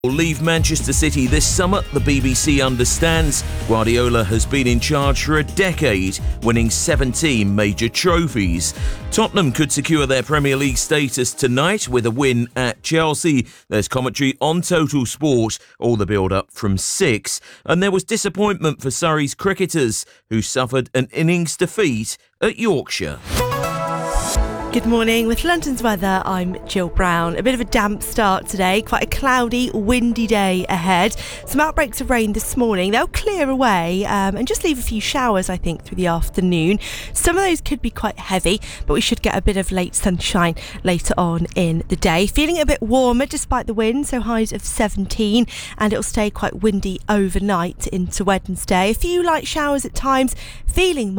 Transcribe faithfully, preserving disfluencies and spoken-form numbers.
Will leave Manchester City this summer, the B B C understands. Guardiola has been in charge for a decade, winning seventeen major trophies. Tottenham could secure their Premier League status tonight with a win at Chelsea. There's commentary on Total Sport, all the build-up from six. And there was disappointment for Surrey's cricketers, who suffered an innings defeat at Yorkshire. Good morning. With London's weather, I'm Jill Brown. A bit of a damp start today, quite a cloudy, windy day ahead. Some outbreaks of rain this morning. They'll clear away um, and just leave a few showers, I think, through the afternoon. Some of those could be quite heavy, but we should get a bit of late sunshine later on in the day. Feeling a bit warmer despite the wind, so highs of seventeen, and it'll stay quite windy overnight into Wednesday. A few light showers at times, feeling